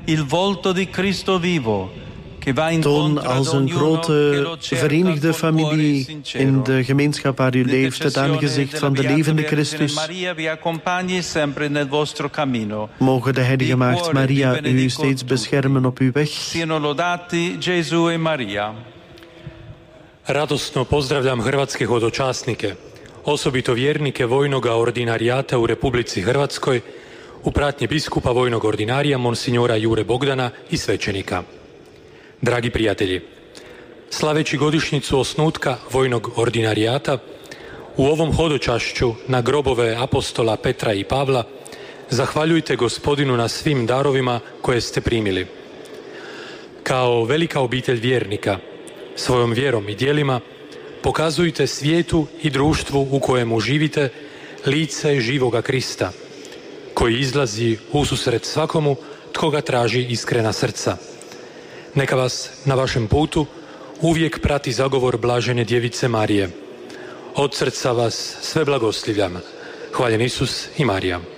il volto di Cristo vivo, che va Toon incontro ad als een ognuno che grote, lo cerca verenigde col cuore familie sincero. in de gemeenschap waar u leeft, het L'intercessione aangezicht della van de Beata levende Vergine Christus. Maria vi accompagni sempre nel vostro cammino. Mogen de heilige Di maagd cuore Maria vi benedico u steeds tutti. beschermen op uw weg. Siano lodati Gesù e Maria. Radosno pozdravljam hrvatske hodočasnike, osobito vjernike vojnoga ordinarijata u Republici Hrvatskoj, u pratnji biskupa vojnog ordinarija monsignora Jure Bogdana i svećenika. Dragi prijatelji, slaveći godišnjicu osnutka vojnog ordinarijata, u ovom hodočašću na grobove apostola Petra i Pavla zahvaljujte Gospodinu na svim darovima koje ste primili. Kao velika obitelj vjernika, svojom vjerom i djelima pokazujte svijetu i društvu u kojemu živite lice živoga Krista, koji izlazi ususret svakomu tko ga traži iskrena srca. Neka vas na vašem putu uvijek prati zagovor blažene djevice Marije. Od srca vas sve blagoslivljam. Hvaljen Isus i Marija.